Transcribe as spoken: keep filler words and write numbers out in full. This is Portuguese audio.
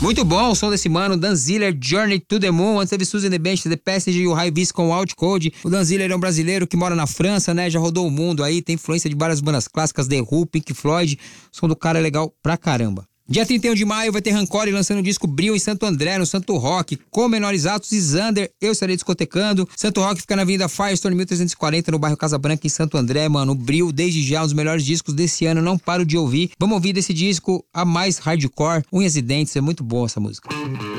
Muito bom o som desse mano, Dan Ziller, Journey to the Moon. Antes teve Suzy and the Bench, The Passage e o High Beast com o Outcode. O Dan Ziller é um brasileiro que mora na França, né? Já rodou o mundo aí, tem influência de várias bandas clássicas, The Who, Pink Floyd. O som do cara é legal pra caramba. Dia trinta e um de maio vai ter Rancore lançando o disco Bril em Santo André, no Santo Rock, com Menores Atos e Zander. Eu estarei discotecando. Santo Rock fica na Avenida Firestone mil trezentos e quarenta, no bairro Casa Branca, em Santo André, mano. O Bril, desde já, um dos melhores discos desse ano, não paro de ouvir. Vamos ouvir desse disco a mais hardcore, Unhas e Dentes, é muito boa essa música.